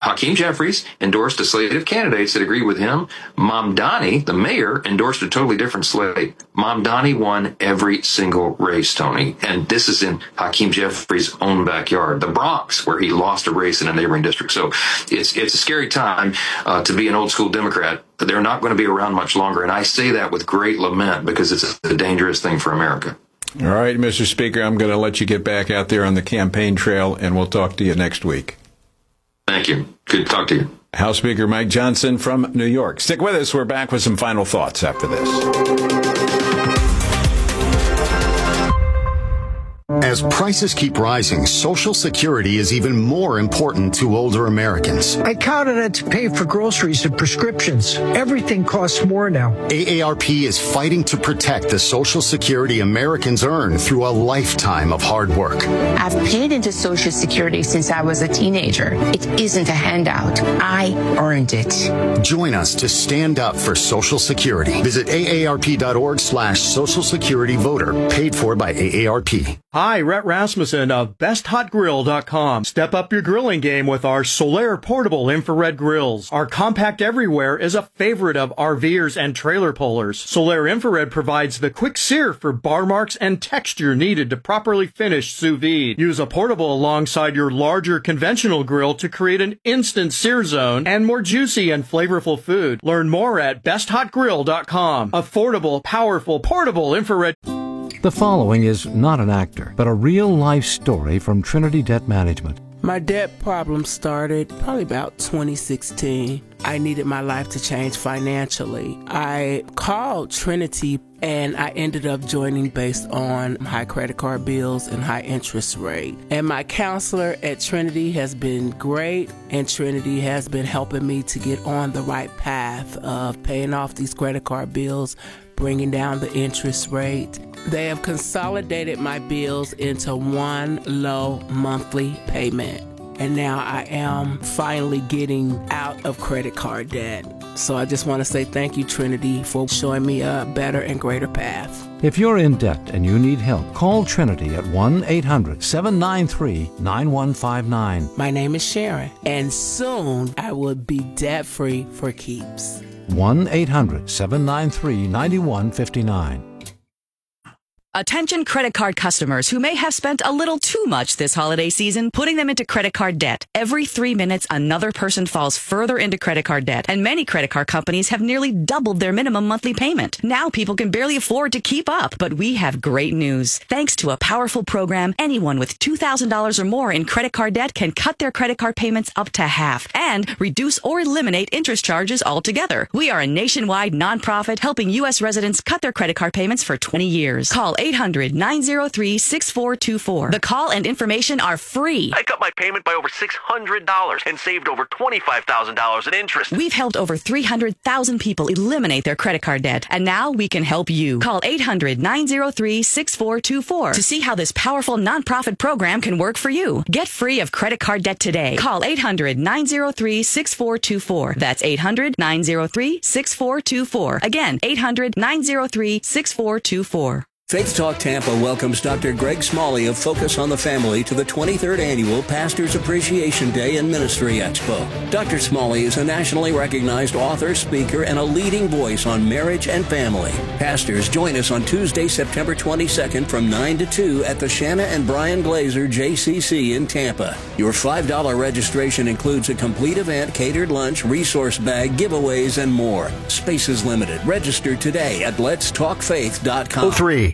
Hakeem Jeffries endorsed a slate of candidates that agreed with him. Mamdani, the mayor, endorsed a totally different slate. Mamdani won every single race, Tony. And this is in Hakeem Jeffries' own backyard, the Bronx, where he lost a race in a neighboring district. So it's a scary time to be an old school Democrat. They're not going to be around much longer. And I say that with great lament because it's a dangerous thing for America. All right, Mr. Speaker, I'm going to let you get back out there on the campaign trail, and we'll talk to you next week. Thank you. Good to talk to you. House Speaker Mike Johnson from New York. Stick with us. We're back with some final thoughts after this. As prices keep rising, Social Security is even more important to older Americans. I count on it to pay for groceries and prescriptions. Everything costs more now. AARP is fighting to protect the Social Security Americans earn through a lifetime of hard work. I've paid into Social Security since I was a teenager. It isn't a handout. I earned it. Join us to stand up for Social Security. Visit aarp.org/Social Security Voter, paid for by AARP. Hi, Rhett Rasmussen of BestHotGrill.com. Step up your grilling game with our Solaire portable infrared grills. Our compact everywhere is a favorite of RVers and trailer pullers. Solaire infrared provides the quick sear for bar marks and texture needed to properly finish sous vide. Use a portable alongside your larger conventional grill to create an instant sear zone and more juicy and flavorful food. Learn more at BestHotGrill.com. Affordable, powerful, portable infrared. The following is not an actor, but a real-life story from Trinity Debt Management. My debt problem started probably about 2016. I needed my life to change financially. I called Trinity and I ended up joining based on high credit card bills and high interest rate. And my counselor at Trinity has been great, and Trinity has been helping me to get on the right path of paying off these credit card bills, bringing down the interest rate. They have consolidated my bills into one low monthly payment. And now I am finally getting out of credit card debt. So I just want to say thank you, Trinity, for showing me a better and greater path. If you're in debt and you need help, call Trinity at 1-800-793-9159. My name is Sharon, and soon I will be debt-free for keeps. 1-800-793-9159. Attention credit card customers who may have spent a little too much this holiday season putting them into credit card debt. Every 3 minutes, another person falls further into credit card debt, and many credit card companies have nearly doubled their minimum monthly payment. Now people can barely afford to keep up, but we have great news. Thanks to a powerful program, anyone with $2,000 or more in credit card debt can cut their credit card payments up to half and reduce or eliminate interest charges altogether. We are a nationwide nonprofit helping U.S. residents cut their credit card payments for 20 years. Call 800-903-6424. The call and information are free. I cut my payment by over $600 and saved over $25,000 in interest. We've helped over 300,000 people eliminate their credit card debt, and now we can help you. Call 800-903-6424 to see how this powerful nonprofit program can work for you. Get free of credit card debt today. Call 800-903-6424. That's 800-903-6424. Again, 800-903-6424. Faith Talk Tampa welcomes Dr. Greg Smalley of Focus on the Family to the 23rd Annual Pastors Appreciation Day and Ministry Expo. Dr. Smalley is a nationally recognized author, speaker, and a leading voice on marriage and family. Pastors, join us on Tuesday, September 22nd from 9 to 2 at the Shanna and Brian Glazer JCC in Tampa. Your $5 registration includes a complete event, catered lunch, resource bag, giveaways, and more. Space is limited. Register today at letstalkfaith.com. 03.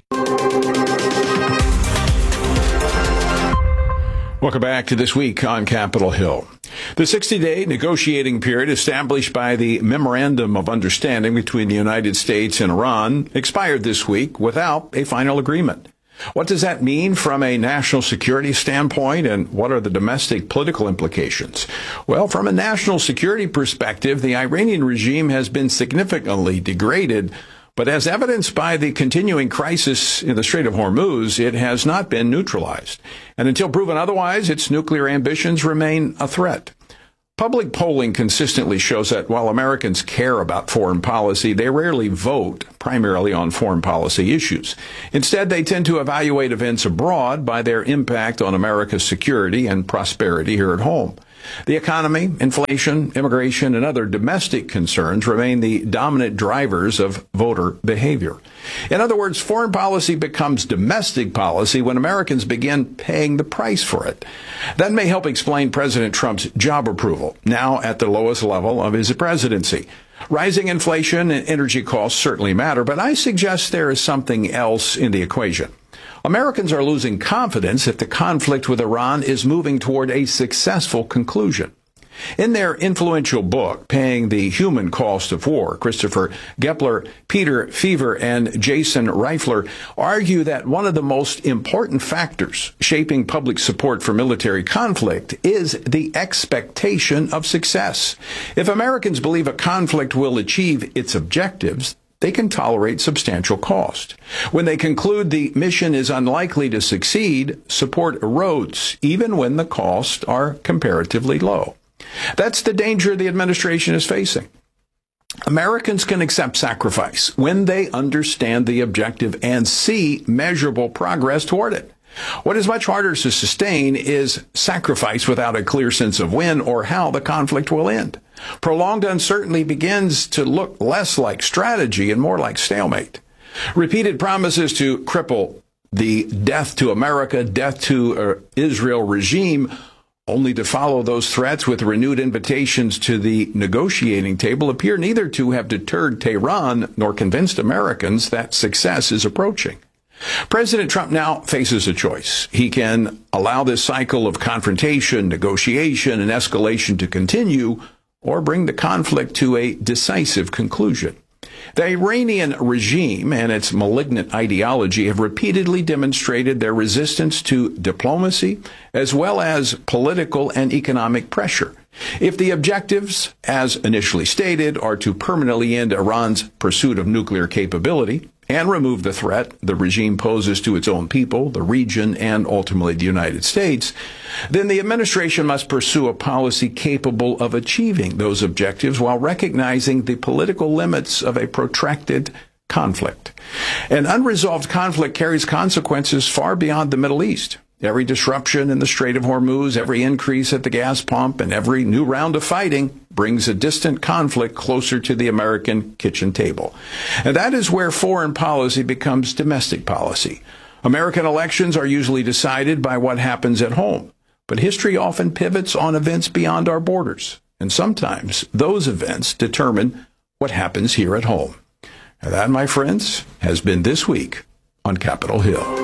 Welcome back to This Week on Capitol Hill. The 60-day negotiating period established by the Memorandum of Understanding between the United States and Iran expired this week without a final agreement. What does that mean from a national security standpoint, and what are the domestic political implications? Well, from a national security perspective, the Iranian regime has been significantly degraded, but as evidenced by the continuing crisis in the Strait of Hormuz, it has not been neutralized. And until proven otherwise, its nuclear ambitions remain a threat. Public polling consistently shows that while Americans care about foreign policy, they rarely vote primarily on foreign policy issues. Instead, they tend to evaluate events abroad by their impact on America's security and prosperity here at home. The economy, inflation, immigration, and other domestic concerns remain the dominant drivers of voter behavior. In other words, foreign policy becomes domestic policy when Americans begin paying the price for it. That may help explain President Trump's job approval, now at the lowest level of his presidency. Rising inflation and energy costs certainly matter, but I suggest there is something else in the equation. Americans are losing confidence that the conflict with Iran is moving toward a successful conclusion. In their influential book, Paying the Human Cost of War, Christopher Gepler, Peter Feaver, and Jason Reifler argue that one of the most important factors shaping public support for military conflict is the expectation of success. If Americans believe a conflict will achieve its objectives, they can tolerate substantial cost. When they conclude the mission is unlikely to succeed, support erodes, even when the costs are comparatively low. That's the danger the administration is facing. Americans can accept sacrifice when they understand the objective and see measurable progress toward it. What is much harder to sustain is sacrifice without a clear sense of when or how the conflict will end. Prolonged uncertainty begins to look less like strategy and more like stalemate. Repeated promises to cripple the death to America, death to Israel regime, only to follow those threats with renewed invitations to the negotiating table, appear neither to have deterred Tehran nor convinced Americans that success is approaching. President Trump now faces a choice. He can allow this cycle of confrontation, negotiation, and escalation to continue, or bring the conflict to a decisive conclusion. The Iranian regime and its malignant ideology have repeatedly demonstrated their resistance to diplomacy as well as political and economic pressure. If the objectives, as initially stated, are to permanently end Iran's pursuit of nuclear capability and remove the threat the regime poses to its own people, the region, and ultimately the United States, then the administration must pursue a policy capable of achieving those objectives while recognizing the political limits of a protracted conflict. An unresolved conflict carries consequences far beyond the Middle East. Every disruption in the Strait of Hormuz, every increase at the gas pump, and every new round of fighting brings a distant conflict closer to the American kitchen table. And that is where foreign policy becomes domestic policy. American elections are usually decided by what happens at home, but history often pivots on events beyond our borders. And sometimes those events determine what happens here at home. And that, my friends, has been This Week on Capitol Hill.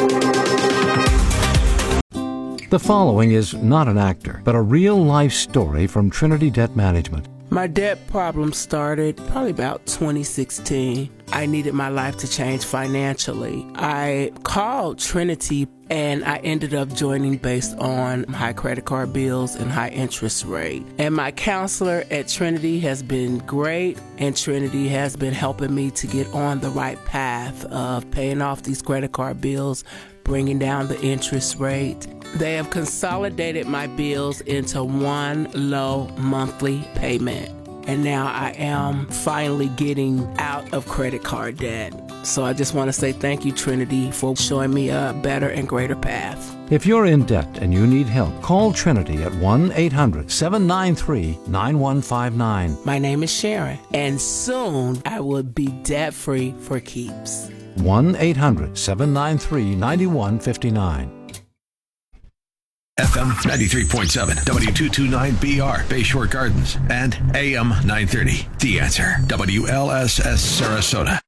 The following is not an actor, but a real-life story from Trinity Debt Management. My debt problem started probably about 2016. I needed my life to change financially. I called Trinity and I ended up joining based on high credit card bills and high interest rate. And my counselor at Trinity has been great, and Trinity has been helping me to get on the right path of paying off these credit card bills, bringing down the interest rate. They have consolidated my bills into one low monthly payment. And now I am finally getting out of credit card debt. So I just want to say thank you, Trinity, for showing me a better and greater path. If you're in debt and you need help, call Trinity at 1-800-793-9159. My name is Sharon, and soon I will be debt-free for keeps. 1-800-793-9159. FM 93.7, W229BR, Bayshore Gardens, and AM 930. The Answer, WLSS Sarasota.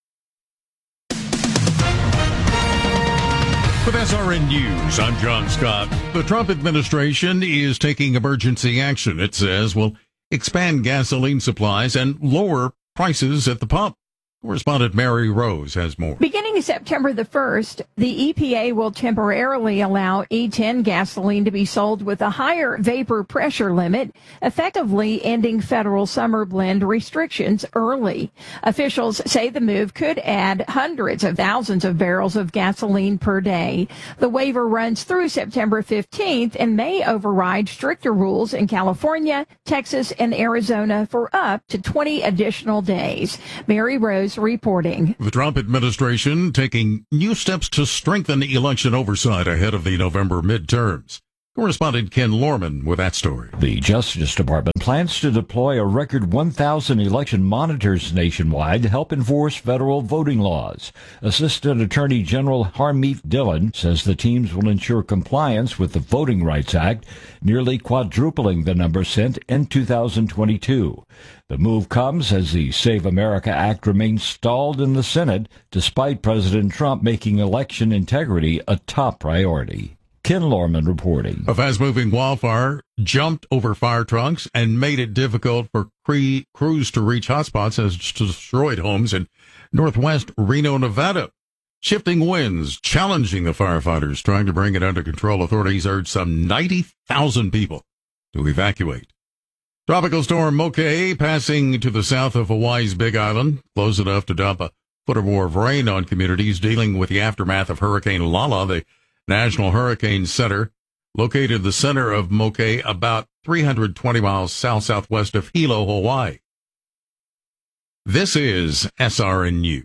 With SRN News, I'm John Scott. The Trump administration is taking emergency action, it says, will expand gasoline supplies and lower prices at the pump. Correspondent Mary Rose has more. Beginning September the 1st, the EPA will temporarily allow E10 gasoline to be sold with a higher vapor pressure limit, effectively ending federal summer blend restrictions early. Officials say the move could add hundreds of thousands of barrels of gasoline per day. The waiver runs through September 15th and may override stricter rules in California, Texas, and Arizona for up to 20 additional days. Mary Rose reporting. The Trump administration taking new steps to strengthen election oversight ahead of the November midterms. Correspondent Ken Lorman with that story. The Justice Department plans to deploy a record 1,000 election monitors nationwide to help enforce federal voting laws. Assistant Attorney General Harmeet Dillon says the teams will ensure compliance with the Voting Rights Act, nearly quadrupling the number sent in 2022. The move comes as the Save America Act remains stalled in the Senate, despite President Trump making election integrity a top priority. Ken Lorman reporting. A fast-moving wildfire jumped over fire trucks and made it difficult for crews to reach hotspots as it destroyed homes in northwest Reno, Nevada. Shifting winds challenging the firefighters trying to bring it under control. Authorities urged some 90,000 people to evacuate. Tropical storm Moke passing to the south of Hawaii's Big Island, close enough to dump a foot or more of rain on communities dealing with the aftermath of Hurricane Lala. The National Hurricane Center, located in the center of Moke, about 320 miles south-southwest of Hilo, Hawaii. This is SRN News.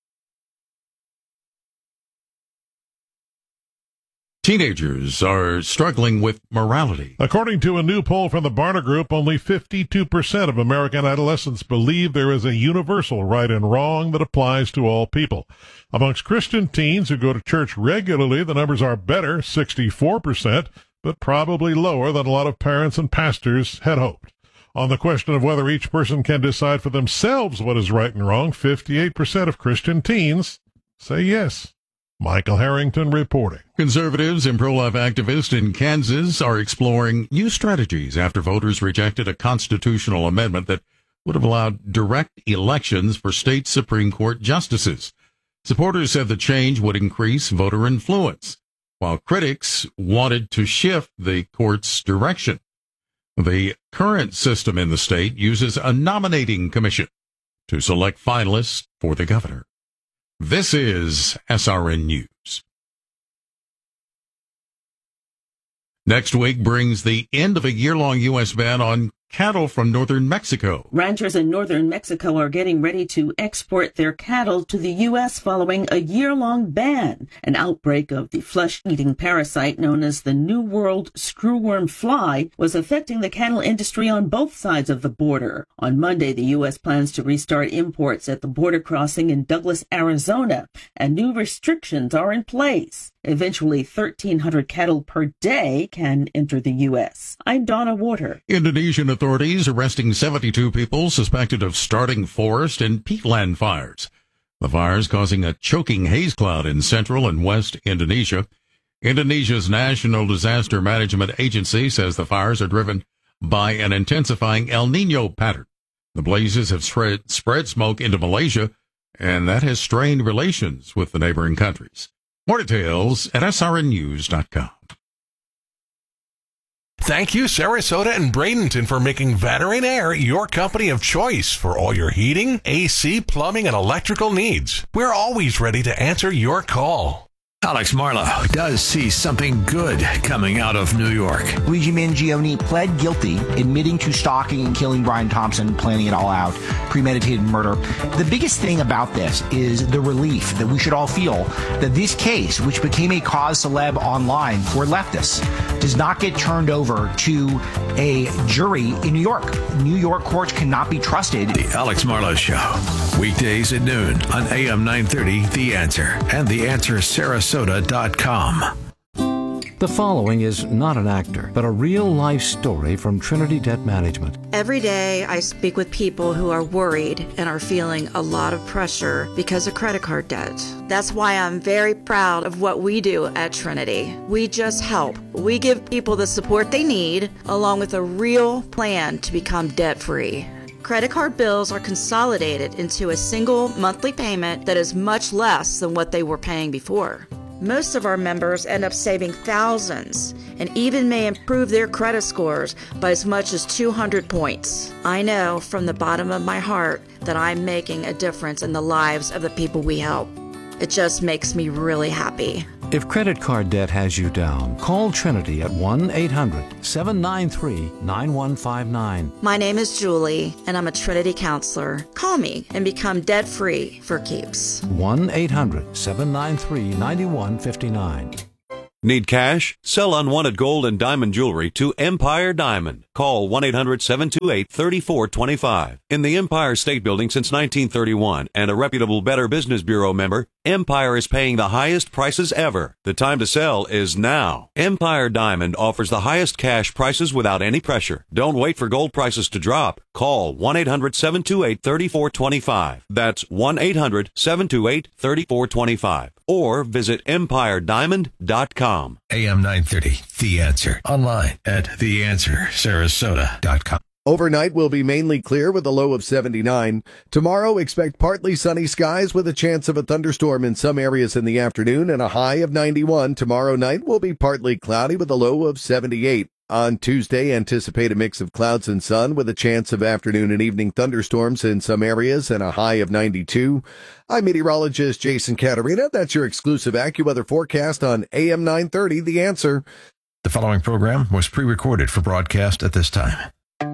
Teenagers are struggling with morality. According to a new poll from the Barna Group, only 52% of American adolescents believe there is a universal right and wrong that applies to all people. Amongst Christian teens who go to church regularly, the numbers are better, 64%, but probably lower than a lot of parents and pastors had hoped. On the question of whether each person can decide for themselves what is right and wrong, 58% of Christian teens say yes. Michael Harrington reporting. Conservatives and pro-life activists in Kansas are exploring new strategies after voters rejected a constitutional amendment that would have allowed direct elections for state Supreme Court justices. Supporters said the change would increase voter influence, while critics wanted to shift the court's direction. The current system in the state uses a nominating commission to select finalists for the governor. This is SRN News. Next week brings the end of a year-long U.S. ban on cattle from northern Mexico. Ranchers in northern Mexico are getting ready to export their cattle to the U.S. following a year-long ban. An outbreak of the flesh-eating parasite known as the New World screwworm fly was affecting the cattle industry on both sides of the border. On Monday, the U.S. plans to restart imports at the border crossing in Douglas, Arizona, and new restrictions are in place. Eventually, 1,300 cattle per day can enter the U.S. I'm Donna Water. Indonesian authorities arresting 72 people suspected of starting forest and peatland fires. The fires causing a choking haze cloud in central and west Indonesia. Indonesia's National Disaster Management Agency says the fires are driven by an intensifying El Nino pattern. The blazes have spread smoke into Malaysia, and that has strained relations with the neighboring countries. More details at srnnews.com. Thank you, Sarasota and Bradenton, for making Veteran Air your company of choice for all your heating, AC, plumbing, and electrical needs. We're always ready to answer your call. Alex Marlowe does see something good coming out of New York. Luigi Mangione pled guilty, admitting to stalking and killing Brian Thompson, planning it all out, premeditated murder. The biggest thing about this is the relief that we should all feel that this case, which became a cause celeb online for leftists, does not get turned over to a jury in New York. New York courts cannot be trusted. The Alex Marlowe Show, weekdays at noon on AM 930, The Answer, and TheAnswerSarasota.com. The following is not an actor, but a real-life story from Trinity Debt Management. Every day I speak with people who are worried and are feeling a lot of pressure because of credit card debt. That's why I'm very proud of what we do at Trinity. We just help. We give people the support they need, along with a real plan to become debt-free. Credit card bills are consolidated into a single monthly payment that is much less than what they were paying before. Most of our members end up saving thousands and even may improve their credit scores by as much as 200 points. I know from the bottom of my heart that I'm making a difference in the lives of the people we help. It just makes me really happy. If credit card debt has you down, call Trinity at 1-800-793-9159. My name is Julie, and I'm a Trinity counselor. Call me and become debt-free for keeps. 1-800-793-9159. Need cash? Sell unwanted gold and diamond jewelry to Empire Diamond. Call 1-800-728-3425. In the Empire State Building since 1931 and a reputable Better Business Bureau member, Empire is paying the highest prices ever. The time to sell is now. Empire Diamond offers the highest cash prices without any pressure. Don't wait for gold prices to drop. Call 1-800-728-3425. That's 1-800-728-3425. Or visit EmpireDiamond.com. AM 930, The Answer. Online at theanswersarasota.com. Overnight will be mainly clear with a low of 79. Tomorrow, expect partly sunny skies with a chance of a thunderstorm in some areas in the afternoon and a high of 91. Tomorrow night will be partly cloudy with a low of 78. On Tuesday, anticipate a mix of clouds and sun with a chance of afternoon and evening thunderstorms in some areas and a high of 92. I'm meteorologist Jason Caterina. That's your exclusive AccuWeather forecast on AM 930, The Answer. The following program was pre-recorded for broadcast at this time.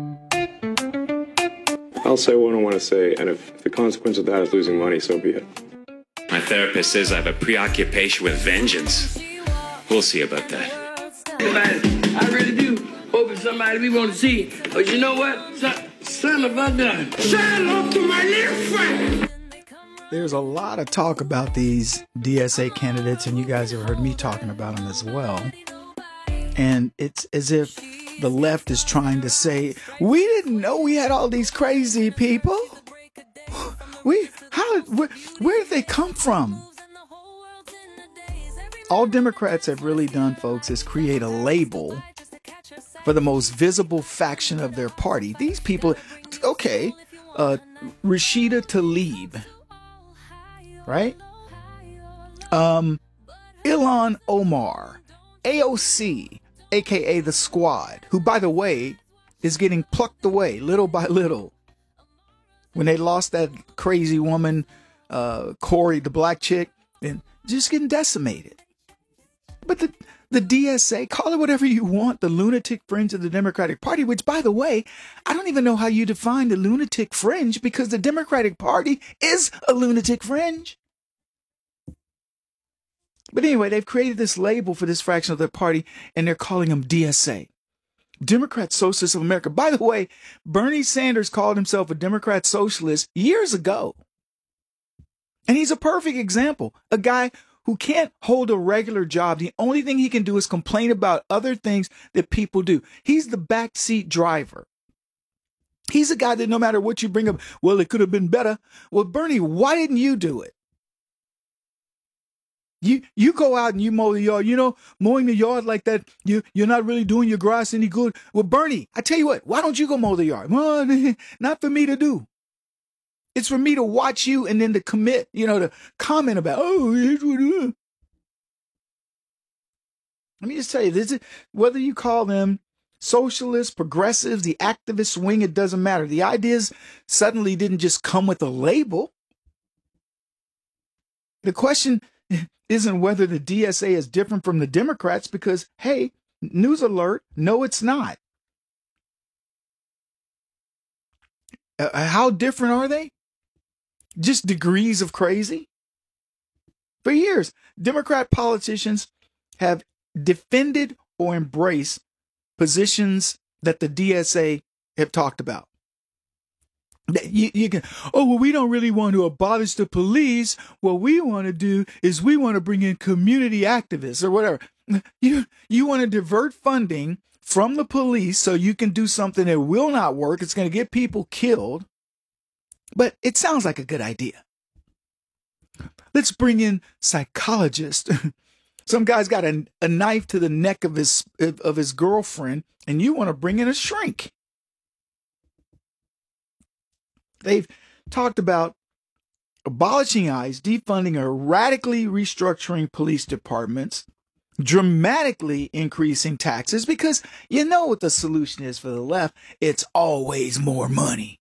I'll say what I want to say, and if the consequence of that is losing money, so be it. My therapist says I have a preoccupation with vengeance. We'll see about that. I really do hope it's somebody we want to see. But you know what? Son of a gun. Shout out to my little friend. There's a lot of talk about these DSA candidates, and you guys have heard me talking about them as well. And it's as if the left is trying to say, we didn't know we had all these crazy people. Where did they come from? All Democrats have really done, folks, is create a label for the most visible faction of their party. These people, okay, Rashida Tlaib, right? Ilhan Omar, AOC, aka the Squad, who, by the way, is getting plucked away little by little. When they lost that crazy woman, Corey, the black chick, and just getting decimated. But the DSA, call it whatever you want, the lunatic fringe of the Democratic Party, which, by the way, I don't even know how you define the lunatic fringe, because the Democratic Party is a lunatic fringe. But anyway, they've created this label for this fraction of their party, and they're calling them DSA. Democrat Socialists of America. By the way, Bernie Sanders called himself a Democrat Socialist years ago. And he's a perfect example. A guy who can't hold a regular job. The only thing he can do is complain about other things that people do. He's the backseat driver. He's a guy that no matter what you bring up, well, it could have been better. Well, Bernie, why didn't you do it? You go out and you mow the yard. You know, mowing the yard like that, you're not really doing your grass any good. Well, Bernie, I tell you what, why don't you go mow the yard? Well, not for me to do. It's for me to watch you and then to commit, to comment about, let me just tell you, whether you call them socialists, progressives, the activist wing, it doesn't matter. The ideas suddenly didn't just come with a label. The question isn't whether the DSA is different from the Democrats, because, hey, news alert, no, it's not. How different are they? Just degrees of crazy. For years, Democrat politicians have defended or embraced positions that the DSA have talked about. You can, we don't really want to abolish the police. What we want to do is we want to bring in community activists or whatever. You want to divert funding from the police so you can do something that will not work. It's going to get people killed. But it sounds like a good idea. Let's bring in psychologists. Some guy's got a knife to the neck of his girlfriend, and you want to bring in a shrink. They've talked about abolishing ICE, defunding or radically restructuring police departments, dramatically increasing taxes, because you know what the solution is for the left. It's always more money.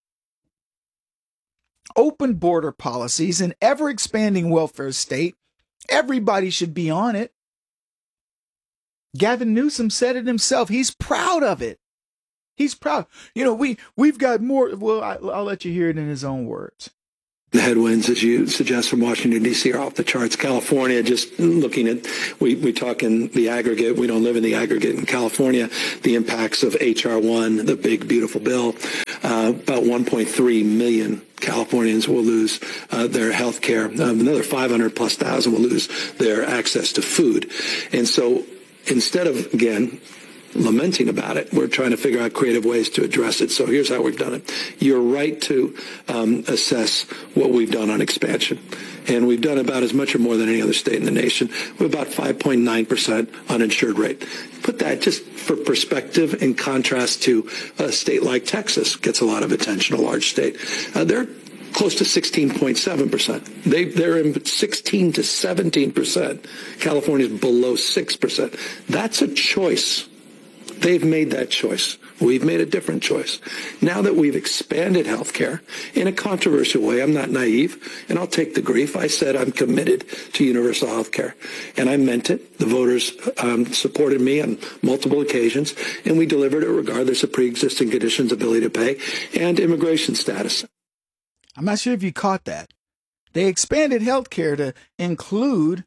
Open border policies, an ever-expanding welfare state. Everybody should be on it. Gavin Newsom said it himself. He's proud of it. He's proud. We've got more. Well, I'll let you hear it in his own words. The headwinds, as you suggest, from Washington, D.C. are off the charts. California, just looking at, we talk in the aggregate. We don't live in the aggregate in California. The impacts of H.R. 1, the big, beautiful bill, about 1.3 million Californians will lose their health care. Another 500,000+ will lose their access to food. And so instead of, again, lamenting about it, we're trying to figure out creative ways to address it. So here's how we've done it. You're right to assess what we've done on expansion. And we've done about as much or more than any other state in the nation. We're about 5.9% uninsured rate. Put that just for perspective in contrast to a state like Texas, gets a lot of attention, a large state. They're close to 16.7%. They're in 16 to 17%. California's below 6%. That's a choice. They've made that choice. We've made a different choice. Now that we've expanded health care in a controversial way, I'm not naive, and I'll take the grief. I said I'm committed to universal health care, and I meant it. The voters supported me on multiple occasions, and we delivered it regardless of pre-existing conditions, ability to pay, and immigration status. I'm not sure if you caught that. They expanded health care to include,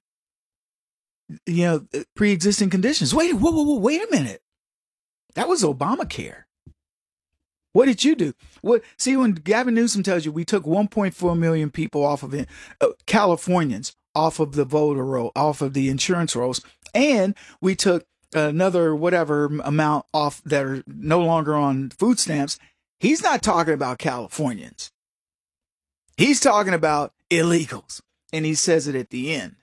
pre-existing conditions. Wait a minute. That was Obamacare. What did you do? See, when Gavin Newsom tells you we took 1.4 million people off of it, Californians off of the voter roll, off of the insurance rolls, and we took another whatever amount off that are no longer on food stamps, he's not talking about Californians. He's talking about illegals, and he says it at the end.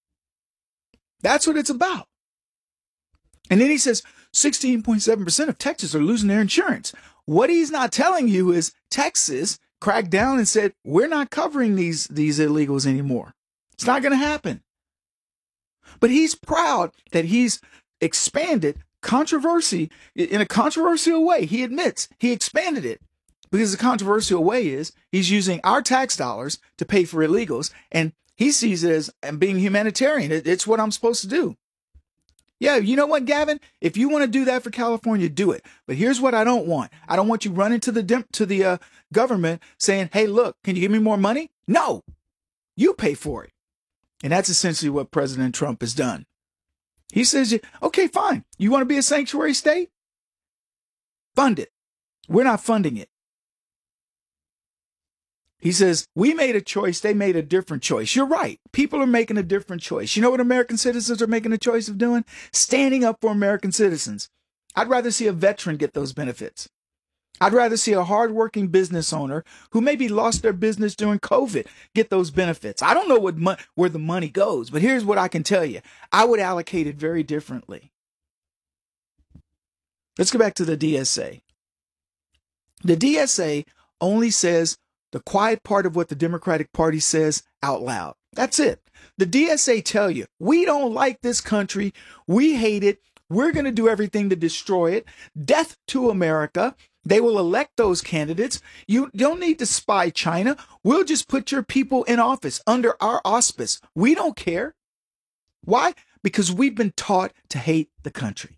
That's what it's about. And then he says 16.7% of Texas are losing their insurance. What he's not telling you is Texas cracked down and said, we're not covering these illegals anymore. It's not going to happen. But he's proud that he's expanded controversy in a controversial way. He admits he expanded it because the controversial way is he's using our tax dollars to pay for illegals, and he sees it as being humanitarian. It's what I'm supposed to do. Yeah, you know what, Gavin? If you want to do that for California, do it. But here's what I don't want. I don't want you running to the government saying, hey, look, can you give me more money? No, you pay for it. And that's essentially what President Trump has done. He says, okay, fine. You want to be a sanctuary state? Fund it. We're not funding it. He says, we made a choice. They made a different choice. You're right. People are making a different choice. You know what American citizens are making a choice of doing? Standing up for American citizens. I'd rather see a veteran get those benefits. I'd rather see a hardworking business owner who maybe lost their business during COVID get those benefits. I don't know where the money goes, but here's what I can tell you. I would allocate it very differently. Let's go back to the DSA. The DSA only says the quiet part of what the Democratic Party says out loud. That's it. The DSA tell you, we don't like this country. We hate it. We're going to do everything to destroy it. Death to America. They will elect those candidates. You don't need to spy China. We'll just put your people in office under our auspice. We don't care. Why? Because we've been taught to hate the country.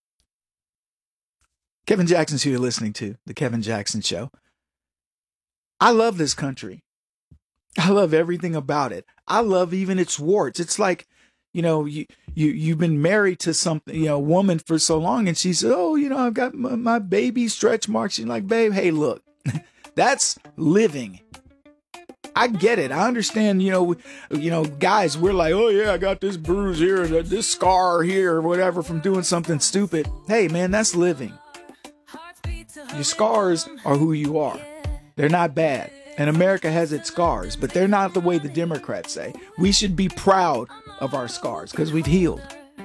Kevin Jackson's who you're listening to, The Kevin Jackson Show. I love this country. I love everything about it. I love even its warts. It's like, you've been married to something, a woman for so long, and she said, oh, I've got my baby stretch marks. You're like, babe, hey, look, that's living. I get it. I understand, guys, we're like, oh yeah, I got this bruise here, this scar here, or whatever from doing something stupid. Hey man, that's living. Your scars are who you are. They're not bad. And America has its scars, but they're not the way the Democrats say. We should be proud of our scars because we've healed.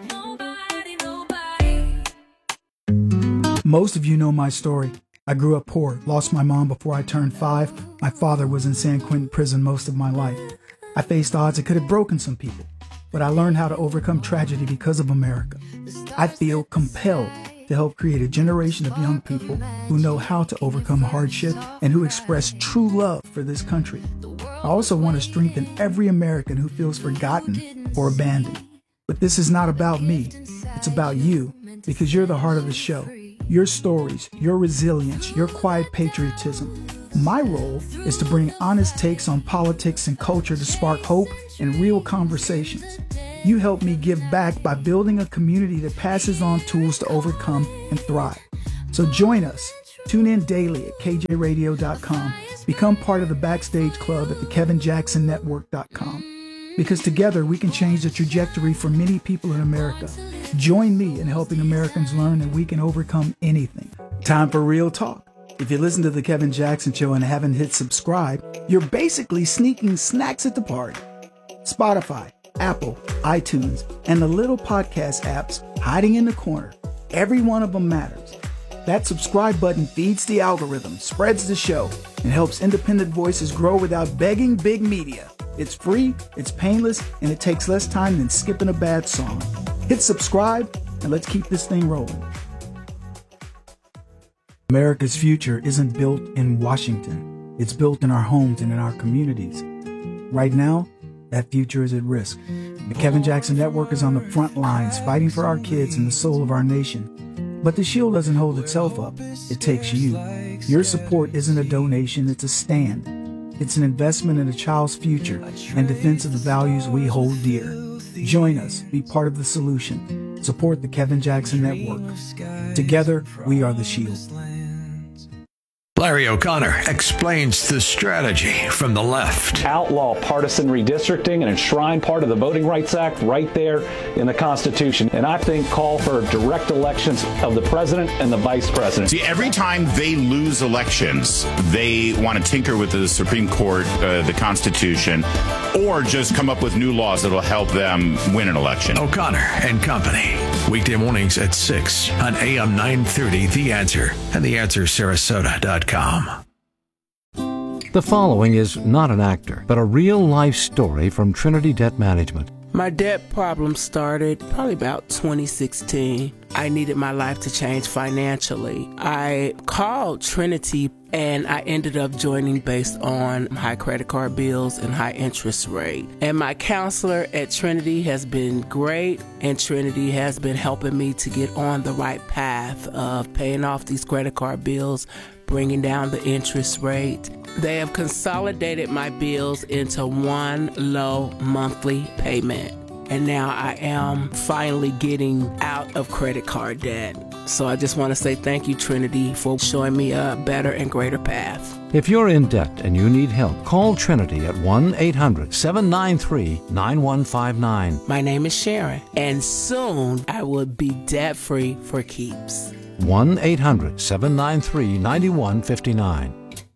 Most of you know my story. I grew up poor, lost my mom before I turned 5. My father was in San Quentin prison most of my life. I faced odds that could have broken some people, but I learned how to overcome tragedy because of America. I feel compelled to help create a generation of young people who know how to overcome hardship and who express true love for this country. I also want to strengthen every American who feels forgotten or abandoned. But this is not about me. It's about you, because you're the heart of the show. Your stories, your resilience, your quiet patriotism. My role is to bring honest takes on politics and culture to spark hope and real conversations. You help me give back by building a community that passes on tools to overcome and thrive. So join us. Tune in daily at kjradio.com. Become part of the Backstage Club at thekevinjacksonnetwork.com. Because together we can change the trajectory for many people in America. Join me in helping Americans learn that we can overcome anything. Time for real talk. If you listen to The Kevin Jackson Show and haven't hit subscribe, you're basically sneaking snacks at the party. Spotify, Apple, iTunes, and the little podcast apps hiding in the corner. Every one of them matters. That subscribe button feeds the algorithm, spreads the show, and helps independent voices grow without begging big media. It's free, it's painless, and it takes less time than skipping a bad song. Hit subscribe, and let's keep this thing rolling. America's future isn't built in Washington. It's built in our homes and in our communities. Right now, that future is at risk. The Kevin Jackson Network is on the front lines fighting for our kids and the soul of our nation. But the shield doesn't hold itself up. It takes you. Your support isn't a donation, it's a stand. It's an investment in a child's future and defense of the values we hold dear. Join us. Be part of the solution. Support the Kevin Jackson Network. Together, we are the shield. Larry O'Connor explains the strategy from the left. Outlaw partisan redistricting and enshrine part of the Voting Rights Act right there in the Constitution. And I think call for direct elections of the president and the vice president. See, every time they lose elections, they want to tinker with the Supreme Court, the Constitution, or just come up with new laws that will help them win an election. O'Connor and Company. Weekday mornings at 6 on AM 930, The Answer, and TheAnswerSarasota.com. The following is not an actor, but a real-life story from Trinity Debt Management. My debt problem started probably about 2016. I needed my life to change financially. I called Trinity and I ended up joining based on high credit card bills and high interest rate. And my counselor at Trinity has been great, and Trinity has been helping me to get on the right path of paying off these credit card bills, bringing down the interest rate. They have consolidated my bills into one low monthly payment. And now I am finally getting out of credit card debt. So I just want to say thank you, Trinity, for showing me a better and greater path. If you're in debt and you need help, call Trinity at 1-800-793-9159. My name is Sharon, and soon I will be debt-free for keeps. 1-800-793-9159.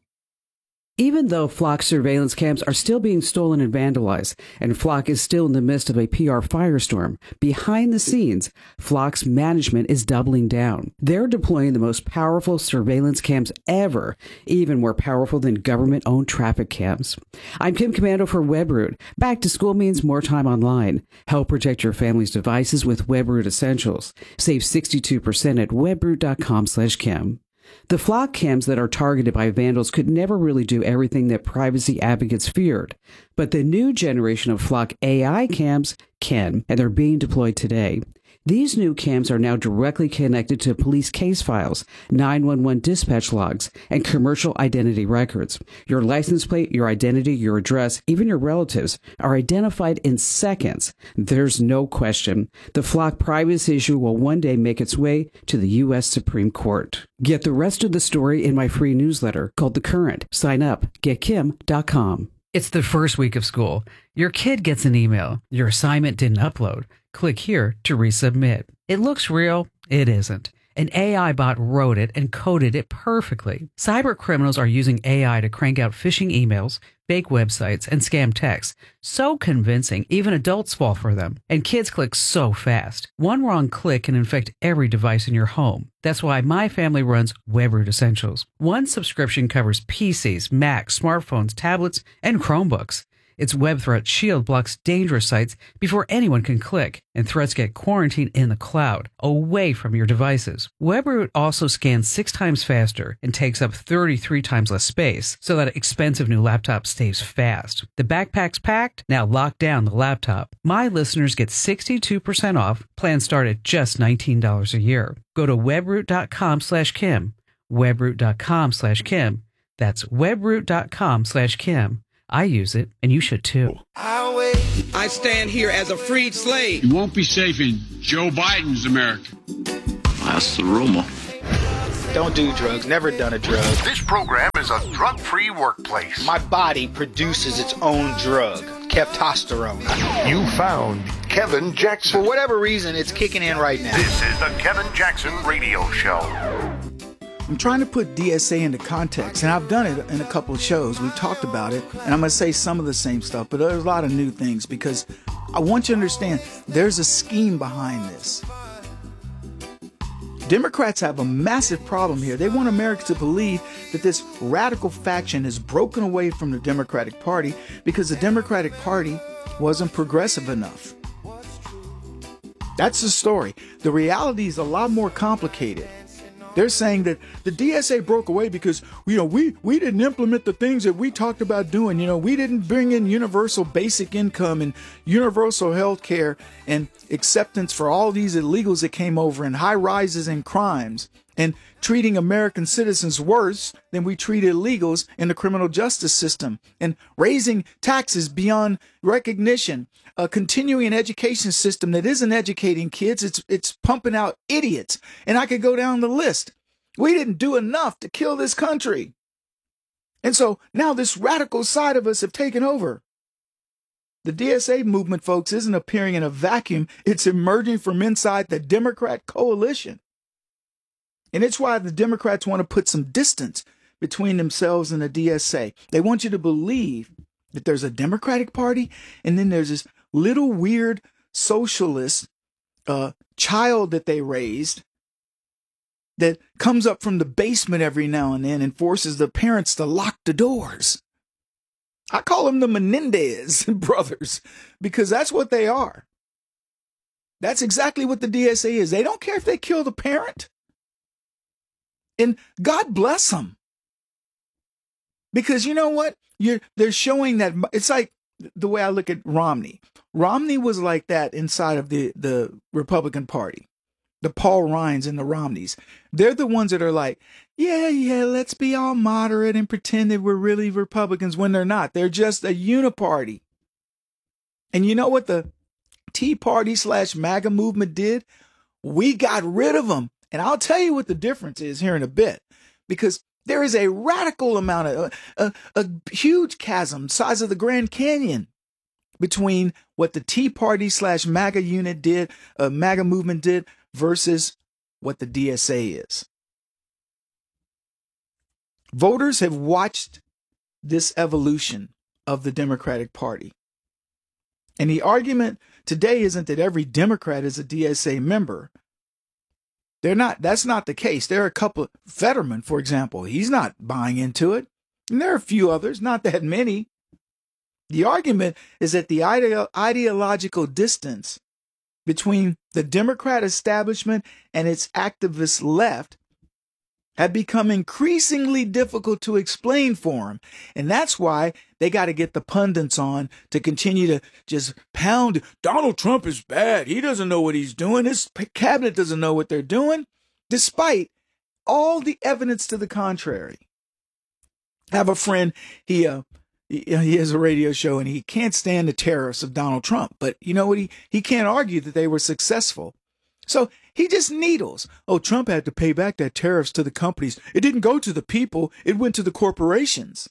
Even though Flock surveillance cams are still being stolen and vandalized, and Flock is still in the midst of a PR firestorm, behind the scenes, Flock's management is doubling down. They're deploying the most powerful surveillance cams ever, even more powerful than government-owned traffic cams. I'm Kim Commando for Webroot. Back to school means more time online. Help protect your family's devices with Webroot Essentials. Save 62% at webroot.com/Kim. The Flock cams that are targeted by vandals could never really do everything that privacy advocates feared. But the new generation of Flock AI cams can, and they're being deployed today. These new cams are now directly connected to police case files, 911 dispatch logs, and commercial identity records. Your license plate, your identity, your address, even your relatives are identified in seconds. There's no question. The Flock privacy issue will one day make its way to the U.S. Supreme Court. Get the rest of the story in my free newsletter called The Current. Sign up. GetKim.com. It's the first week of school. Your kid gets an email. Your assignment didn't upload. Click here to resubmit. It looks real. It isn't. An AI bot wrote it and coded it perfectly. Cyber criminals are using AI to crank out phishing emails, fake websites, and scam texts. So convincing, even adults fall for them. And kids click so fast. One wrong click can infect every device in your home. That's why my family runs Webroot Essentials. One subscription covers PCs, Macs, smartphones, tablets, and Chromebooks. Its Web Threat Shield blocks dangerous sites before anyone can click, and threats get quarantined in the cloud, away from your devices. Webroot also scans 6 times faster and takes up 33 times less space, so that expensive new laptop stays fast. The backpack's packed, now lock down the laptop. My listeners get 62% off. Plans start at just $19 a year. Go to webroot.com/Kim, webroot.com/Kim. That's webroot.com/Kim. I use it, and you should too. I stand here as a freed slave. You won't be safe in Joe Biden's America. That's the rumor. Don't do drugs. Never done a drug. This program is a drug-free workplace. My body produces its own drug, testosterone. You found Kevin Jackson. For whatever reason, it's kicking in right now. This is the Kevin Jackson Radio Show. I'm trying to put DSA into context, and I've done it in a couple of shows. We've talked about it, and I'm going to say some of the same stuff, but there's a lot of new things because I want you to understand there's a scheme behind this. Democrats have a massive problem here. They want America to believe that this radical faction has broken away from the Democratic Party because the Democratic Party wasn't progressive enough. That's the story. The reality is a lot more complicated. They're saying that the DSA broke away because, we didn't implement the things that we talked about doing. We didn't bring in universal basic income and universal health care and acceptance for all these illegals that came over and high rises in crimes and treating American citizens worse than we treat illegals in the criminal justice system and raising taxes beyond recognition, continuing an education system that isn't educating kids. It's pumping out idiots. And I could go down the list. We didn't do enough to kill this country. And so now this radical side of us have taken over. The DSA movement, folks, isn't appearing in a vacuum. It's emerging from inside the Democrat coalition. And it's why the Democrats want to put some distance between themselves and the DSA. They want you to believe that there's a Democratic Party and then there's this little weird socialist child that they raised that comes up from the basement every now and then and forces the parents to lock the doors. I call them the Menendez brothers because that's what they are. That's exactly what the DSA is. They don't care if they kill the parent. And God bless them. Because you know what? They're showing that it's like the way I look at Romney. Romney was like that inside of the Republican Party. The Paul Ryans and the Romneys. They're the ones that are like, yeah, let's be all moderate and pretend that we're really Republicans when they're not. They're just a uniparty. And you know what the Tea Party / MAGA movement did? We got rid of them. And I'll tell you what the difference is here in a bit, because there is a radical amount of a huge chasm, size of the Grand Canyon, between what the Tea Party / MAGA unit did, MAGA movement did, versus what the DSA is. Voters have watched this evolution of the Democratic Party. And the argument today isn't that every Democrat is a DSA member. They're not. That's not the case. There are a couple. Fetterman, for example, he's not buying into it. And there are a few others, not that many. The argument is that the ideological distance between the Democrat establishment and its activist left had become increasingly difficult to explain for them. And that's why they got to get the pundits on to continue to just pound. Donald Trump is bad. He doesn't know what he's doing. His cabinet doesn't know what they're doing, despite all the evidence to the contrary. I have a friend, he has a radio show and he can't stand the tariffs of Donald Trump. But you know what? He can't argue that they were successful. So he just needles. Oh, Trump had to pay back that tariffs to the companies. It didn't go to the people. It went to the corporations.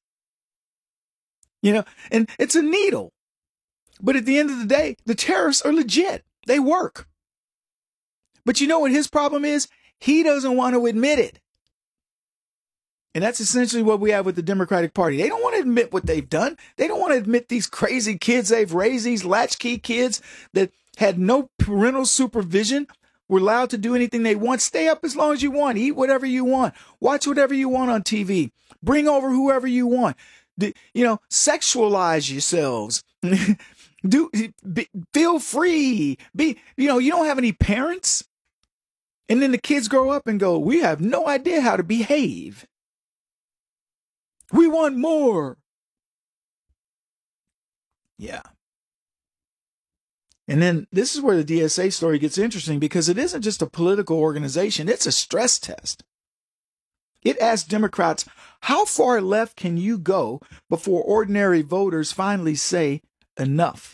And it's a needle. But at the end of the day, the tariffs are legit. They work. But you know what his problem is? He doesn't want to admit it. And that's essentially what we have with the Democratic Party. They don't want to admit what they've done. They don't want to admit these crazy kids they've raised, these latchkey kids that had no parental supervision, were allowed to do anything they want. Stay up as long as you want. Eat whatever you want. Watch whatever you want on TV. Bring over whoever you want. Sexualize yourselves. Feel free. You don't have any parents. And then the kids grow up and go, we have no idea how to behave. We want more. Yeah. And then this is where the DSA story gets interesting, because it isn't just a political organization. It's a stress test. It asks Democrats, how far left can you go before ordinary voters finally say enough?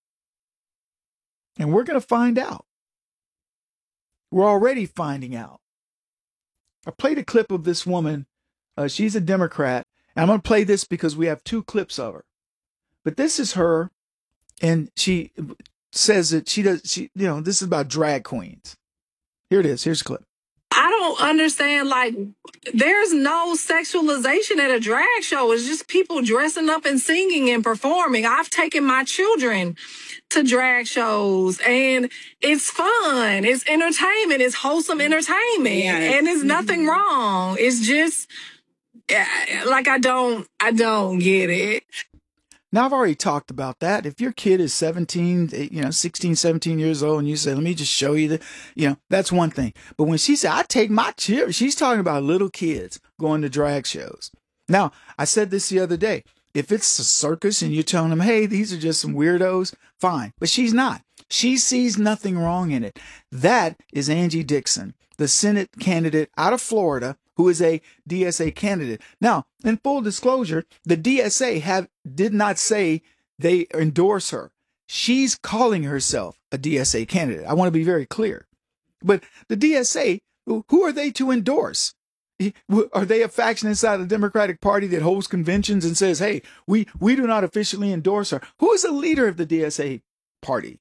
And we're going to find out. We're already finding out. I played a clip of this woman. She's a Democrat. And I'm going to play this because we have 2 clips of her. But this is her, and she says that this is about drag queens. Here it is. Here's the clip. I don't understand, like, there's no sexualization at a drag show. It's just people dressing up and singing and performing. I've taken my children to drag shows, and it's fun. It's entertainment. It's wholesome entertainment. Yeah. And there's nothing wrong. It's just, like, I don't get it. Now, I've already talked about that. If your kid is 16, 17 years old, and you say, let me just show you that's one thing. But when she said, I take my children, she's talking about little kids going to drag shows. Now, I said this the other day. If it's a circus and you're telling them, hey, these are just some weirdos, fine. But she's not. She sees nothing wrong in it. That is Angie Dixon, the Senate candidate out of Florida, who is a DSA candidate. Now, in full disclosure, the DSA did not say they endorse her. She's calling herself a DSA candidate. I want to be very clear. But the DSA, who are they to endorse? Are they a faction inside the Democratic Party that holds conventions and says, hey, we do not officially endorse her? Who is the leader of the DSA party?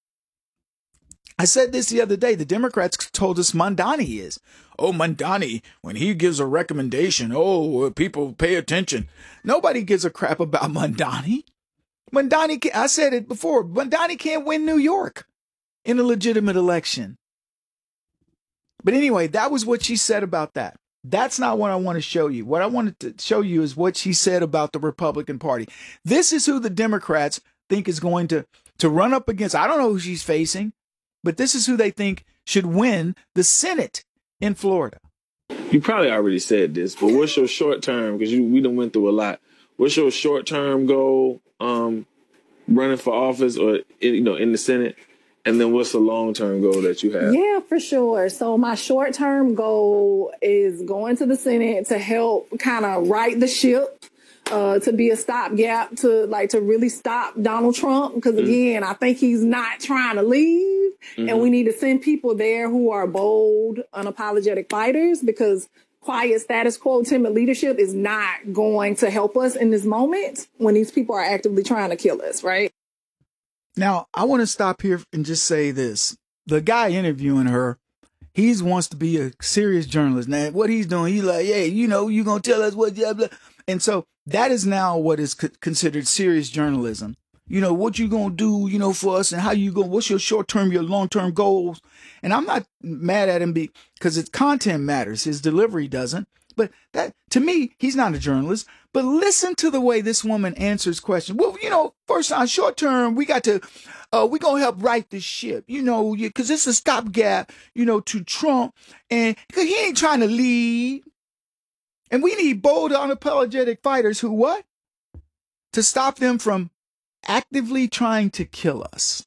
I said this the other day. The Democrats told us Mamdani is. Oh, Mamdani, when he gives a recommendation, people pay attention. Nobody gives a crap about Mamdani. Mamdani, I said it before, Mamdani can't win New York in a legitimate election. But anyway, that was what she said about that. That's not what I want to show you. What I wanted to show you is what she said about the Republican Party. This is who the Democrats think is going to run up against. I don't know who she's facing, but this is who they think should win the Senate in Florida. You probably already said this, but what's your short term? Because we done went through a lot. What's your short term goal running for office or in the Senate? And then what's the long-term goal that you have? Yeah, for sure. So my short-term goal is going to the Senate to help kind of right the ship, to be a stopgap to really stop Donald Trump. Because, again, I think he's not trying to leave. Mm-hmm. And we need to send people there who are bold, unapologetic fighters, because quiet status quo, timid leadership is not going to help us in this moment when these people are actively trying to kill us, right? Now, I want to stop here and just say this. The guy interviewing her, he wants to be a serious journalist. Now, what he's doing, he's like, hey, you're going to tell us what, blah, blah. And so that is now what is considered serious journalism. What you going to do, for us, and what's your short-term, your long-term goals? And I'm not mad at him because its content matters. His delivery doesn't. But that, to me, he's not a journalist. But listen to the way this woman answers questions. Well, first on short term, we're going to help right this ship, because it's a stopgap, to Trump. And because he ain't trying to lead. And we need bold, unapologetic fighters who what? To stop them from actively trying to kill us.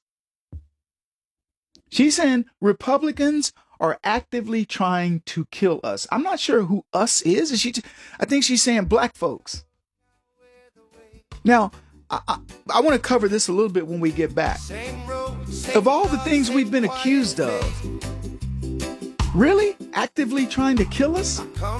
She's saying Republicans are actively trying to kill us. I'm not sure who us is. I think she's saying black folks. Now, I want to cover this a little bit when we get back. Of all the things we've been accused of, really? Actively trying to kill us?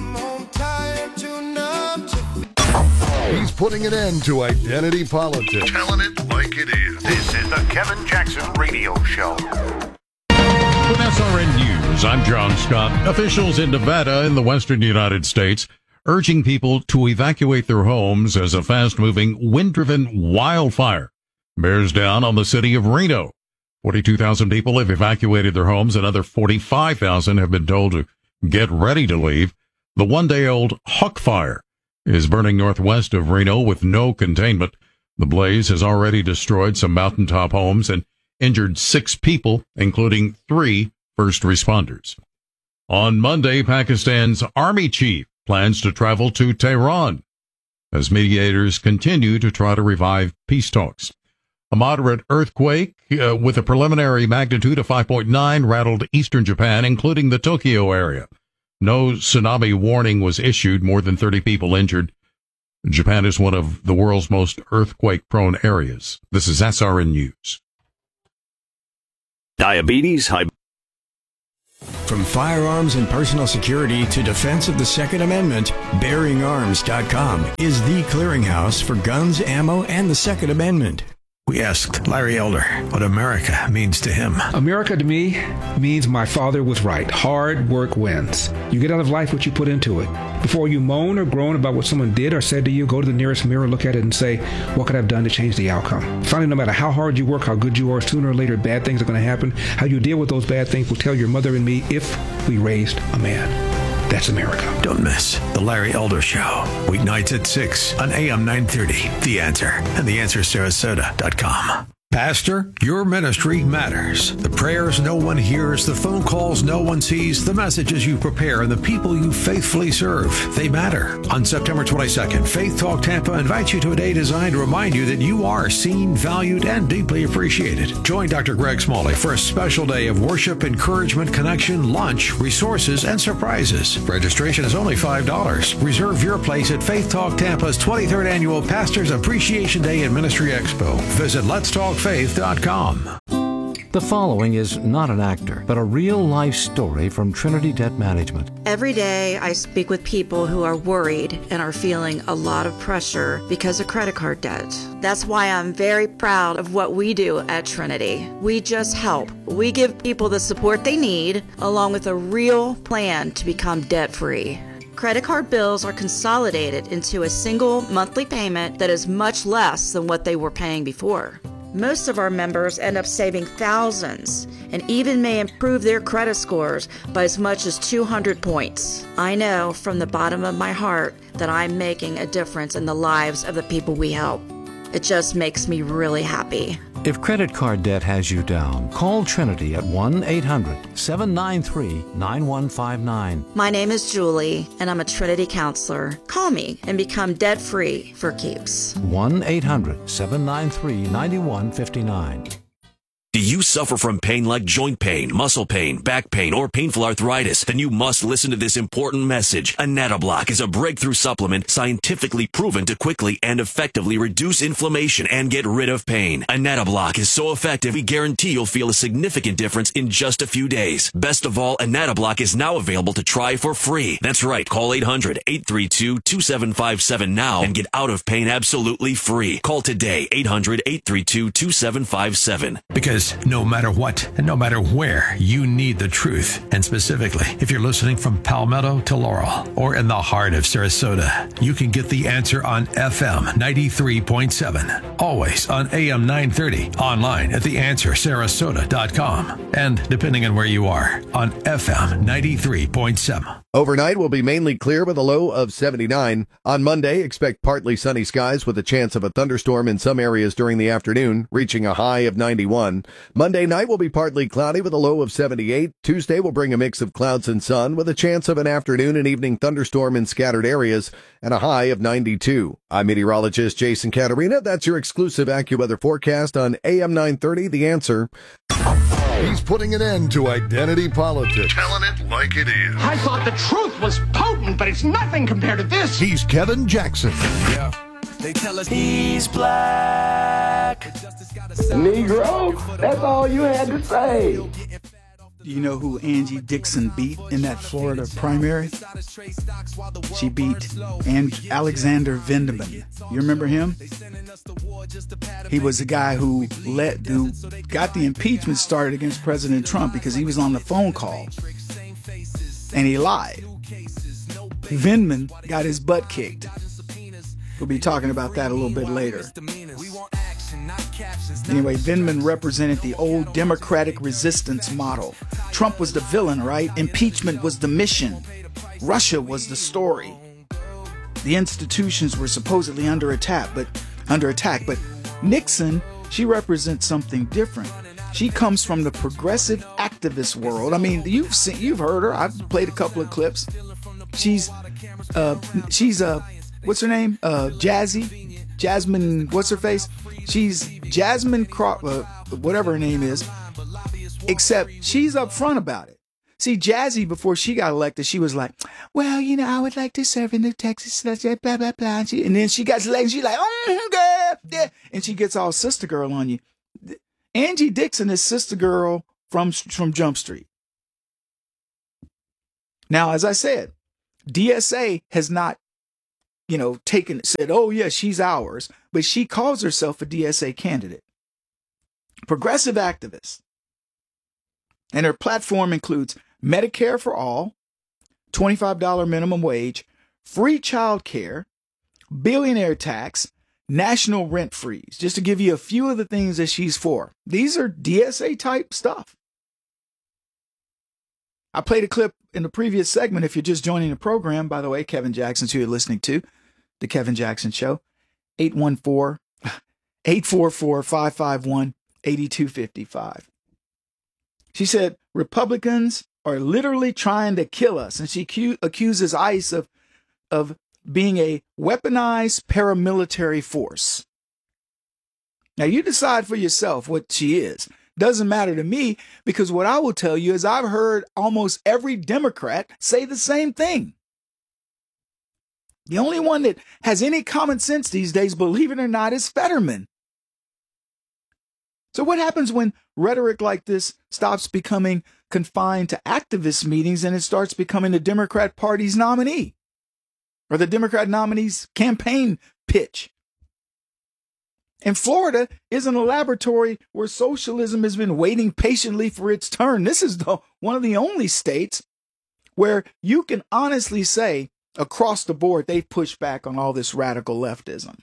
He's putting an end to identity politics. Telling it like it is. This is the Kevin Jackson Radio Show. With SRN News, I'm John Scott. Officials in Nevada in the western United States urging people to evacuate their homes as a fast-moving, wind-driven wildfire bears down on the city of Reno. 42,000 people have evacuated their homes. Another 45,000 have been told to get ready to leave. The one-day-old Hawk Fire is burning northwest of Reno with no containment. The blaze has already destroyed some mountaintop homes and injured 6 people, including 3 first responders. On Monday, Pakistan's army chief plans to travel to Tehran as mediators continue to try to revive peace talks. A moderate earthquake with a preliminary magnitude of 5.9 rattled eastern Japan, including the Tokyo area. No tsunami warning was issued, more than 30 people injured. Japan is one of the world's most earthquake-prone areas. This is SRN News. Diabetes, From firearms and personal security to defense of the Second Amendment, BearingArms.com is the clearinghouse for guns, ammo, and the Second Amendment. We asked Larry Elder what America means to him. America to me means my father was right. Hard work wins. You get out of life what you put into it. Before you moan or groan about what someone did or said to you, go to the nearest mirror, look at it, and say, what could I have done to change the outcome? Finally, no matter how hard you work, how good you are, sooner or later, bad things are going to happen. How you deal with those bad things will tell your mother and me if we raised a man. That's America. Don't miss The Larry Elder Show. Weeknights at 6 on AM 930. The Answer and TheAnswerSarasota.com. Pastor, your ministry matters. The prayers no one hears, the phone calls no one sees, the messages you prepare, and the people you faithfully serve, they matter. On September 22nd, Faith Talk Tampa invites you to a day designed to remind you that you are seen, valued, and deeply appreciated. Join Dr. Greg Smalley for a special day of worship, encouragement, connection, lunch, resources, and surprises. Registration is only $5. Reserve your place at Faith Talk Tampa's 23rd Annual Pastors Appreciation Day and Ministry Expo. Visit letstalkfaith.com. The following is not an actor, but a real-life story from Trinity Debt Management. Every day I speak with people who are worried and are feeling a lot of pressure because of credit card debt. That's why I'm very proud of what we do at Trinity. We just help. We give people the support they need, along with a real plan to become debt-free. Credit card bills are consolidated into a single monthly payment that is much less than what they were paying before. Most of our members end up saving thousands and even may improve their credit scores by as much as 200 points. I know from the bottom of my heart that I'm making a difference in the lives of the people we help. It just makes me really happy. If credit card debt has you down, call Trinity at 1-800-793-9159. My name is Julie, and I'm a Trinity counselor. Call me and become debt-free for keeps. 1-800-793-9159. Do you suffer from pain like joint pain, muscle pain, back pain, or painful arthritis? Then you must listen to this important message. AnatoBlock is a breakthrough supplement scientifically proven to quickly and effectively reduce inflammation and get rid of pain. AnatoBlock is so effective, we guarantee you'll feel a significant difference in just a few days. Best of all, AnatoBlock is now available to try for free. That's right. Call 800-832-2757 now and get out of pain absolutely free. Call today, 800-832-2757. Because no matter what and no matter where, you need the truth. And specifically, if you're listening from Palmetto to Laurel or in the heart of Sarasota, you can get the answer on FM 93.7. Always on AM 930. Online at TheAnswerSarasota.com. And depending on where you are, on FM 93.7. Overnight will be mainly clear with a low of 79. On Monday, expect partly sunny skies with a chance of a thunderstorm in some areas during the afternoon, reaching a high of 91. Monday night will be partly cloudy with a low of 78. Tuesday will bring a mix of clouds and sun with a chance of an afternoon and evening thunderstorm in scattered areas and a high of 92. I'm meteorologist Jason Caterina. That's your exclusive AccuWeather forecast on AM 930, The Answer. He's putting an end to identity politics. Telling it like it is. I thought the truth was potent, but it's nothing compared to this. He's Kevin Jackson. Yeah. They tell us he's black. Negro, that's all you had to say. Do you know who Angie Dixon beat in that Florida primary? She beat Alexander Vindman. You remember him? He was the guy who got the impeachment started against President Trump because he was on the phone call and he lied. Vindman got his butt kicked. We'll be talking about that a little bit later. Anyway, Vindman represented the old democratic resistance model. Trump was the villain, right? Impeachment was the mission. Russia was the story. The institutions were supposedly under attack, but Nixon, she represents something different. She comes from the progressive activist world. I mean, you've heard her. I've played a couple of clips. She's what's her name? Jasmine, what's her face? She's Jasmine whatever her name is, except she's up front about it. See, Jazzy, before she got elected, she was like, well, you know, I would like to serve in the Texas, blah, blah, blah, blah. And then she got elected, she's like, oh, girl, yeah. And she gets all sister girl on you. Angie Dixon is sister girl from Jump Street. Now, as I said, DSA has not, you know, said, oh, yeah, she's ours. But she calls herself a DSA candidate. Progressive activist. And her platform includes Medicare for all, $25 minimum wage, free child care, billionaire tax, national rent freeze, just to give you a few of the things that she's for. These are DSA type stuff. I played a clip in the previous segment. If you're just joining the program, by the way, Kevin Jackson's who you're listening to, The Kevin Jackson Show, 814-551-8255. She said, Republicans are literally trying to kill us. And she accuses ICE of being a weaponized paramilitary force. Now, you decide for yourself what she is. Doesn't matter to me, because what I will tell you is I've heard almost every Democrat say the same thing. The only one that has any common sense these days, believe it or not, is Fetterman. So what happens when rhetoric like this stops becoming confined to activist meetings and it starts becoming the Democrat Party's nominee or the Democrat nominee's campaign pitch? And Florida isn't a laboratory where socialism has been waiting patiently for its turn. This is one of the only states where you can honestly say across the board they've pushed back on all this radical leftism.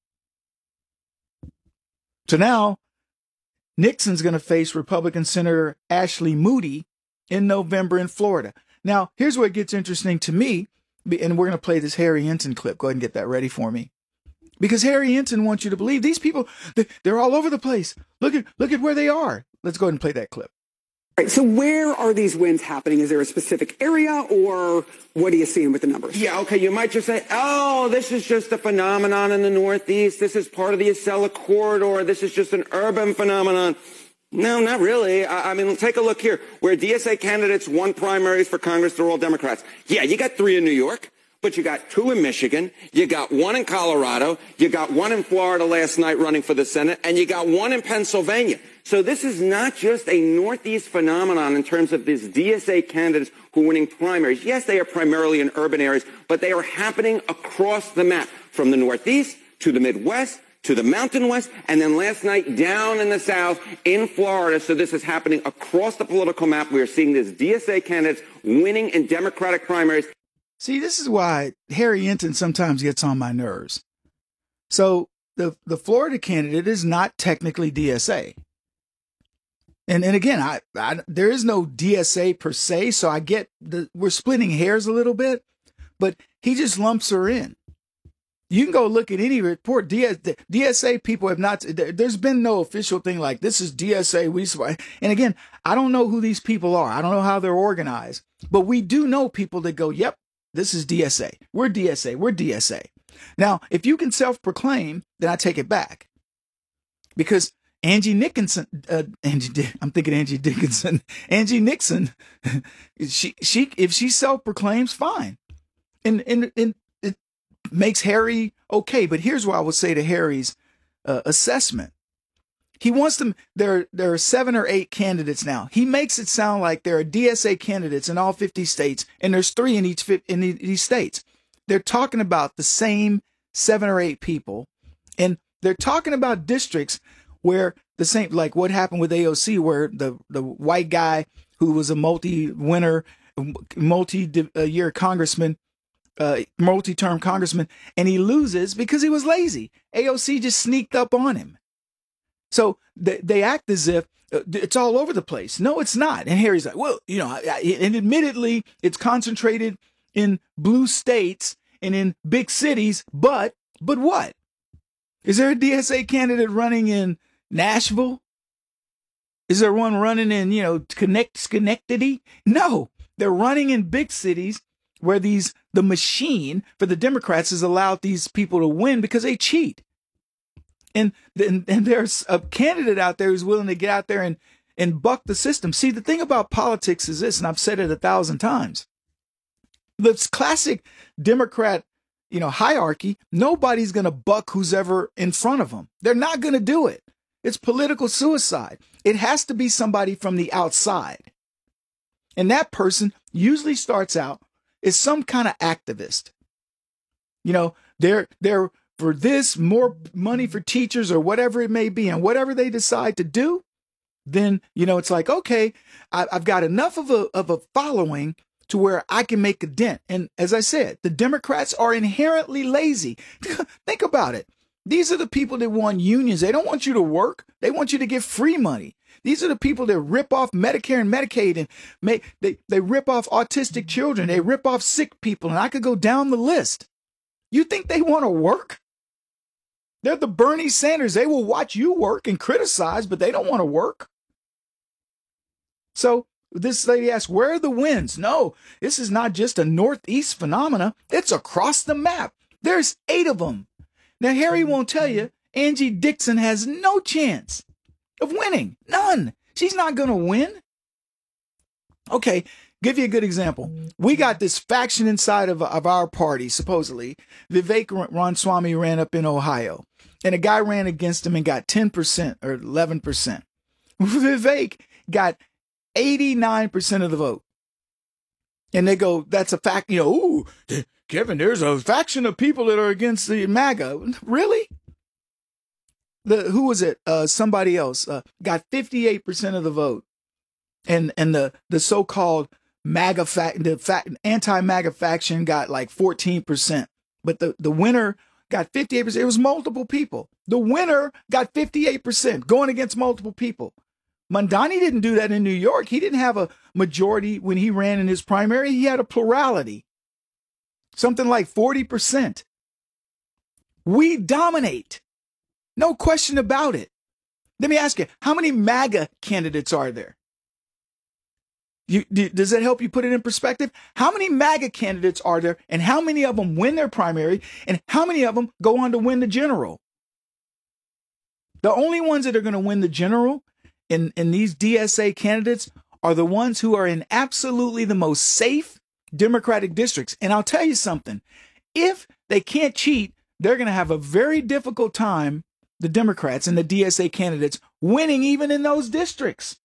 So now Nixon's going to face Republican Senator Ashley Moody in November in Florida. Now, here's where it gets interesting to me, and we're going to play this Harry Ensign clip. Go ahead and get that ready for me. Because Harry Ensign wants you to believe these people, they're all over the place. Look at where they are. Let's go ahead and play that clip. Right. So where are these wins happening? Is there a specific area, or what are you seeing with the numbers? Yeah, okay, you might just say, oh, this is just a phenomenon in the Northeast. This is part of the Acela corridor. This is just an urban phenomenon. No, not really. I mean, take a look here. Where DSA candidates won primaries for Congress, they're all Democrats. Yeah, you got 3 in New York, but you got 2 in Michigan. You got 1 in Colorado. You got 1 in Florida last night running for the Senate, and you got 1 in Pennsylvania. So this is not just a Northeast phenomenon in terms of these DSA candidates who are winning primaries. Yes, they are primarily in urban areas, but they are happening across the map, from the Northeast to the Midwest to the Mountain West, and then last night down in the South in Florida. So this is happening across the political map. We are seeing these DSA candidates winning in Democratic primaries. See, this is why Harry Ensign sometimes gets on my nerves. So the Florida candidate is not technically DSA. And again, I there is no DSA per se, so I get we're splitting hairs a little bit, but he just lumps her in. You can go look at any report. DSA people have not, there's been no official thing like this is DSA. And again, I don't know who these people are. I don't know how they're organized, but we do know people that go, yep, this is DSA. We're DSA. We're DSA. Now, if you can self-proclaim, then I take it back. Because Angie Nixon, I'm thinking Angie Dickinson, Angie Nixon, if she self-proclaims, fine. And it makes Harry okay. But here's what I would say to Harry's assessment. He wants them, there are 7 or 8 candidates now. He makes it sound like there are DSA candidates in all 50 states, and there's 3 in these states. They're talking about the same 7 or 8 people, and they're talking about districts where the same, like what happened with AOC, where the white guy who was a multi-winner, multi-year congressman, multi-term congressman, and he loses because he was lazy. AOC just sneaked up on him. So they act as if it's all over the place. No, it's not. And Harry's like, well, you know, and admittedly, it's concentrated in blue states and in big cities, but what? Is there a DSA candidate running in Nashville? Is there one running in, Schenectady? No, they're running in big cities where the machine for the Democrats has allowed these people to win because they cheat. And there's a candidate out there who's willing to get out there and buck the system. See, the thing about politics is this, and I've said it 1,000 times. The classic Democrat, hierarchy, nobody's going to buck who's ever in front of them. They're not going to do it. It's political suicide. It has to be somebody from the outside. And that person usually starts out as some kind of activist. They're for this, more money for teachers or whatever it may be. And whatever they decide to do, then, it's like, okay, I've got enough of a following to where I can make a dent. And as I said, the Democrats are inherently lazy. Think about it. These are the people that want unions. They don't want you to work. They want you to get free money. These are the people that rip off Medicare and Medicaid and they rip off autistic children. They rip off sick people. And I could go down the list. You think they want to work? They're the Bernie Sanders. They will watch you work and criticize, but they don't want to work. So this lady asked, where are the wins? No, this is not just a Northeast phenomena. It's across the map. There's 8 of them. Now, Harry won't tell you, Angie Dixon has no chance of winning. None. She's not going to win. Okay, give you a good example. We got this faction inside of our party, supposedly. Vivek Ramaswamy ran up in Ohio, and a guy ran against him and got 10% or 11%. Vivek got 89% of the vote. And they go, that's a fact, ooh, Kevin, there's a faction of people that are against the MAGA. Really? Who was it? Somebody else got 58% of the vote. And the so-called MAGA anti-MAGA faction got like 14%. But the winner got 58%. It was multiple people. The winner got 58% going against multiple people. Mamdani didn't do that in New York. He didn't have a majority when he ran in his primary. He had a plurality, something like 40%. We dominate. No question about it. Let me ask you, how many MAGA candidates are there? Does that help you put it in perspective? How many MAGA candidates are there, and how many of them win their primary, and how many of them go on to win the general? The only ones that are going to win the general in these DSA candidates are the ones who are in absolutely the most safe Democratic districts. And I'll tell you something, if they can't cheat, they're going to have a very difficult time, the Democrats and the DSA candidates, winning even in those districts.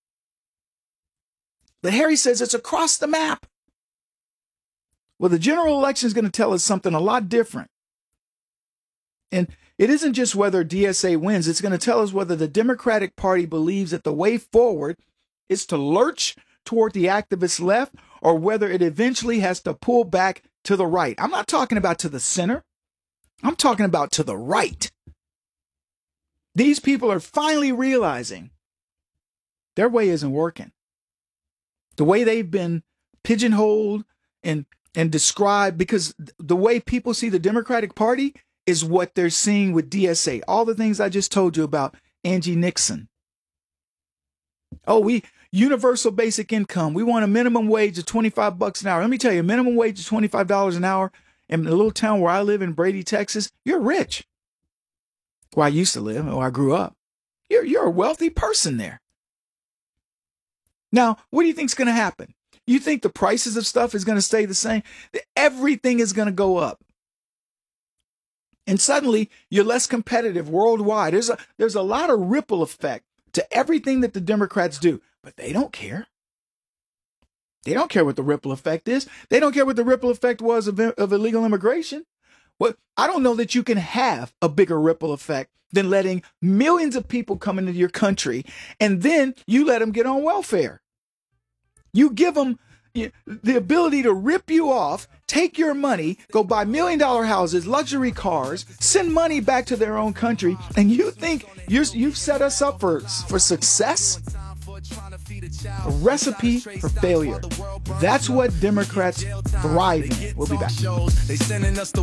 But Harry says it's across the map. Well, the general election is going to tell us something a lot different. And it isn't just whether DSA wins. It's going to tell us whether the Democratic Party believes that the way forward is to lurch toward the activist left, or whether it eventually has to pull back to the right. I'm not talking about to the center. I'm talking about to the right. These people are finally realizing their way isn't working. The way they've been pigeonholed and described, because the way people see the Democratic Party is what they're seeing with DSA. All the things I just told you about Angie Dixon. Oh, universal basic income. We want a minimum wage of $25 an hour. Let me tell you, a minimum wage of $25 an hour in the little town where I live in Brady, Texas, you're rich. Where I used to live, or I grew up. You're a wealthy person there. Now, what do you think is going to happen? You think the prices of stuff is going to stay the same? Everything is going to go up. And suddenly you're less competitive worldwide. There's a lot of ripple effect to everything that the Democrats do, but they don't care. They don't care what the ripple effect is. They don't care what the ripple effect was of illegal immigration. Well, I don't know that you can have a bigger ripple effect than letting millions of people come into your country, and then you let them get on welfare. You give them the ability to rip you off, take your money, go buy $1 million houses, luxury cars, send money back to their own country, and you think you've set us up for success? A recipe for failure. That's what Democrats thrive in. We'll be back. This is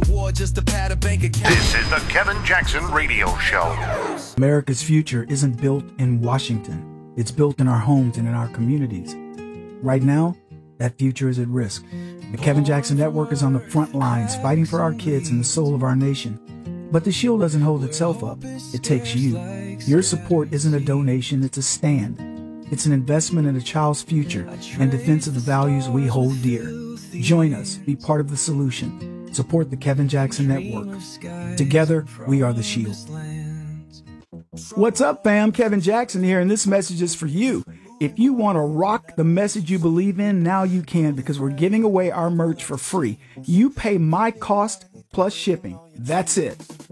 the Kevin Jackson Radio Show. America's future isn't built in Washington. It's built in our homes and in our communities. Right now, that future is at risk. The Kevin Jackson Network is on the front lines fighting for our kids and the soul of our nation. But the shield doesn't hold itself up. It takes you. Your support isn't a donation, it's a stand. It's an investment in a child's future and defense of the values we hold dear. Join us. Be part of the solution. Support the Kevin Jackson Network. Together, we are the shield. What's up, fam? Kevin Jackson here, and this message is for you. If you want to rock the message you believe in, now you can, because we're giving away our merch for free. You pay my cost plus shipping. That's it.